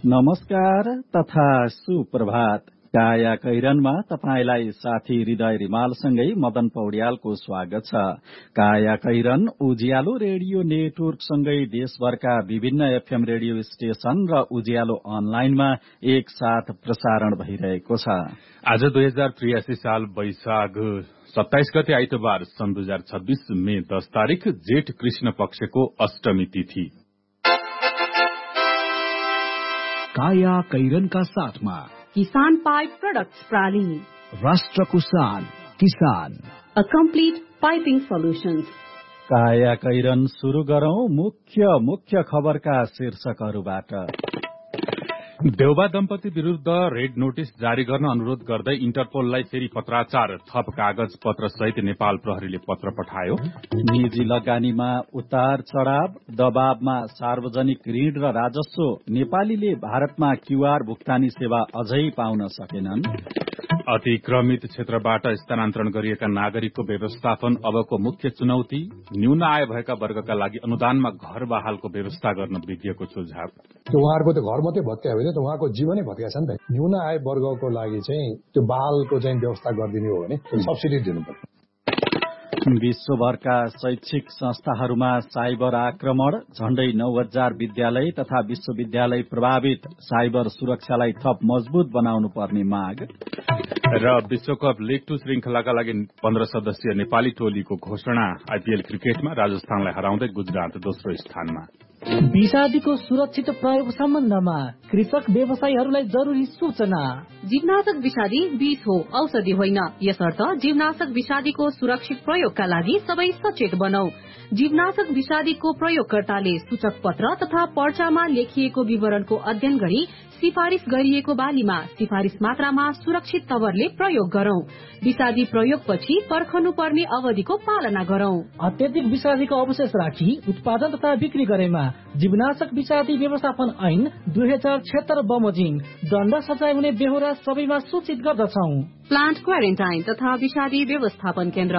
नमस्कार तथा सुप्रभात। काया कैरनमा तपाईलाई साथी हृदय रिमालसँगै मदन पौड्यालको स्वागत छ। काया कैरन उज्यालो रेडियो नेटवर्कसँगै देशभरका विभिन्न एफएम रेडियो स्टेशन र उज्यालो अनलाइनमा एकसाथ प्रसारण भइरहेको छ। आज 2083 साल वैशाख 27 गते आइतबार सन् 2026 मे 10 तारिक जेठ कृष्ण पक्षको अष्टमी तिथि। काया कैरनका साथमा किसान पाइप प्रोडक्ट्स प्राली, राष्ट्रको शान किसान, अ कम्प्लिट पाइपिङ सोल्युशन्स। काया कैरन सुरु गरौं मुख्य खबरका शीर्षकहरूबाट। देउबा दम्पति विरूद्ध रेड नोटिस जारी गर्न अनुरोध गर्दै इन्टरपोललाई फेरि पत्राचार, थप कागज पत्र सहित नेपाल प्रहरीले पत्र पठायो। निजी लगानीमा उतार चढ़ाव, दबावमा सार्वजनिक ऋण र राजस्व, नेपालीले भारतमा क्यूआर भुक्तानी सेवा अझै पाउन सकेनन्। अतिक्रमित क्षेत्रबाट स्थानान्तरण गरिएका नागरिकको व्यवस्थापन अबको मुख्य चुनौती, न्यून आय भएका वर्गका लागि अनुदानमा घर बहालको व्यवस्था गर्न विज्ञको सुझाव। उहाँहरूको त्यो घर मात्रै भत्कायो भने त उहाँको जीवनै भत्काएको छ नि त। न्यून आय वर्गको लागि चाहिँ त्यो बहालको चाहिँ व्यवस्था गरिदिने हो भने सब्सिडी दिनुपर्छ। विश्वभरका शैक्षिक संस्थाहरूमा साइबर आक्रमण, झण्डै 9,000 विद्यालय तथा विश्वविद्यालय प्रभावित, साइबर सुरक्षालाई थप मजबूत बनाउनु पर्ने माग। र विश्वकप लिग 2 श्रृंखलाका लागि 15 सदस्यीय नेपाली टोलीको घोषणा। आईपीएल क्रिकेटमा राजस्थानलाई हराउँदै गुजरात दोस्रो स्थानमा। विषादीको सुरक्षित प्रयोग सम्बन्धमा कृषक व्यवसायीहरूलाई जरुरी सूचना। जीवनाशक विषादी विष हो, औषधि होइन। यसर्थ जीवनाशक विषादीको सुरक्षित प्रयोगका लागि सबै सचेत बनौ। जीवनाशक विषादीको प्रयोगकर्ताले सूचक पत्र तथा पर्चामा लेखिएको विवरणको अध्ययन गरी सिफारिश गरिएको बालीमा सिफारिश मात्रामा सुरक्षित तवरले प्रयोग गरौं। विषादी प्रयोगपछि पर्खनु पर्ने अवधिको पालना गरौं। अत्यधिक विषादीको अवशेष राखी उत्पादन तथा बिक्री गरेमा जीवनाशक विषादी व्यवस्थापन ऐन 2076 बमोजिम दण्ड सजाय हुने बेहोरा सबैमा सूचित गर्दछौ। प्लान्ट क्वारेन्टाइन तथा विषादी व्यवस्थापन केन्द्र।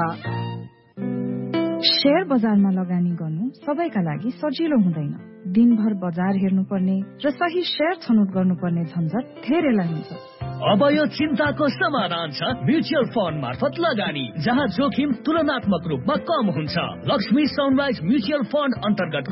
शेयर बजारमा लगानी गर्नु सबैका लागि सजिलो हुँदैन। दिनभर बजार हेर्नुपर्ने र सही शेयर छनौट गर्नुपर्ने झन्झट धेरैलाई हुन्छ। अब यो चिन्ताको समाधान छ म्युचुअल फन्ड मार्फत लगानी, जहाँ जोखिम तुलनात्मक रूपमा कम हुन्छ। लक्ष्मी सनराइज म्युचुअल फन्ड अन्तर्गत